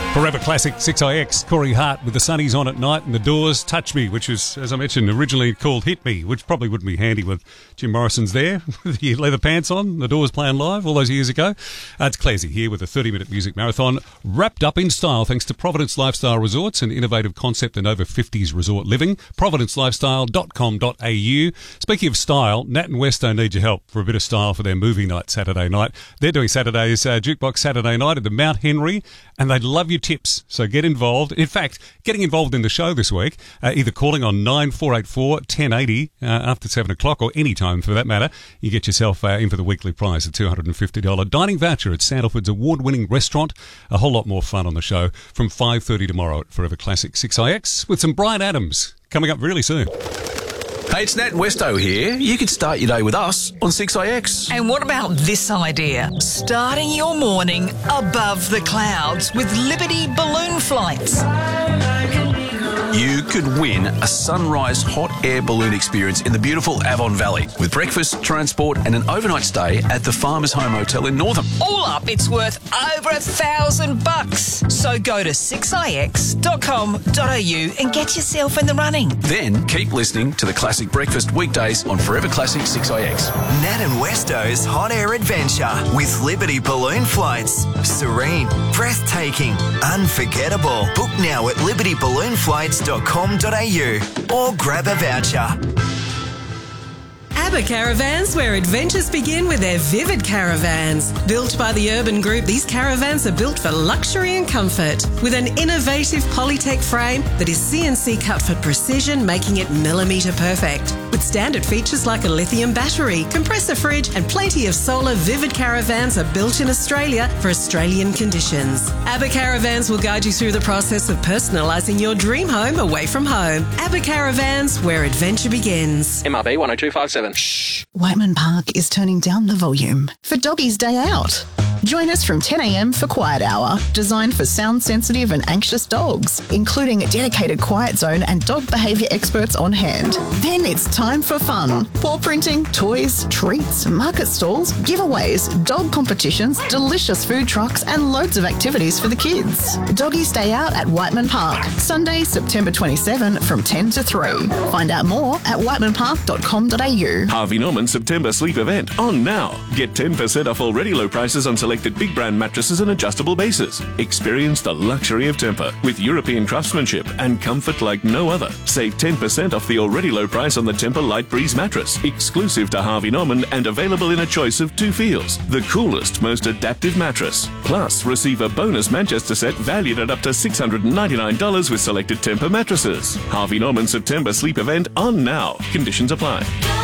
Forever Classic 6IX, Corey Hart with the Sunnies on at night and the Doors, Touch Me, which was, as I mentioned, originally called Hit Me, which probably wouldn't be handy with Jim Morrison's there, with your leather pants on, the Doors playing live all those years ago. It's Clazy here with a 30-minute music marathon, wrapped up in style thanks to Providence Lifestyle Resorts, an innovative concept in over 50s resort living. providencelifestyle.com.au. Speaking of style, Nat and Westo need your help for a bit of style for their movie night Saturday night. They're doing Saturday's Jukebox Saturday night at the Mount Henry, and they'd love your tips, so get involved. In fact, getting involved in the show this week, either calling on 9484 1080 after 7 o'clock or any time for that matter, you get yourself in for the weekly prize, a $250 dining voucher at Sandalford's award-winning restaurant. A whole lot more fun on the show from 5:30 tomorrow at Forever Classic 6IX with some Bryan Adams coming up really soon. Hey, it's Nat and Westo here. You could start your day with us on 6IX. And what about this idea? Starting your morning above the clouds with Liberty balloon flights. You could win a sunrise hot air balloon experience in the beautiful Avon Valley with breakfast, transport and an overnight stay at the Farmers Home Hotel in Northam. All up, it's worth over $1,000. So go to 6ix.com.au and get yourself in the running. Then keep listening to the Classic Breakfast weekdays on Forever Classic 6IX. Nat and Westo's hot air adventure with Liberty balloon flights. Serene, breathtaking, unforgettable. Book now at libertyballoonflights.com.au or grab a voucher. ABBA Caravans, where adventures begin with their Vivid Caravans. Built by the Urban Group, these caravans are built for luxury and comfort. With an innovative Polytech frame that is CNC cut for precision, making it millimetre perfect. With standard features like a lithium battery, compressor fridge and plenty of solar, Vivid Caravans are built in Australia for Australian conditions. ABBA Caravans will guide you through the process of personalising your dream home away from home. ABBA Caravans, where adventure begins. MRB 10257. Whiteman Park is turning down the volume for Doggy's Day Out. Join us from 10 a.m. for Quiet Hour, designed for sound-sensitive and anxious dogs, including a dedicated quiet zone and dog behaviour experts on hand. Then it's time for fun. Paw printing, toys, treats, market stalls, giveaways, dog competitions, delicious food trucks and loads of activities for the kids. Doggy's Day Out at Whiteman Park, Sunday, September 27 from 10 to 3. Find out more at whitemanpark.com.au. Harvey Norman September Sleep Event on now. Get 10% off already low prices on selected big brand mattresses and adjustable bases. Experience the luxury of Tempur with European craftsmanship and comfort like no other. Save 10% off the already low price on the Tempur Light Breeze mattress, exclusive to Harvey Norman and available in a choice of 2 feels. The coolest, most adaptive mattress. Plus, receive a bonus Manchester set valued at up to $699 with selected Tempur mattresses. Harvey Norman September Sleep Event on now. Conditions apply.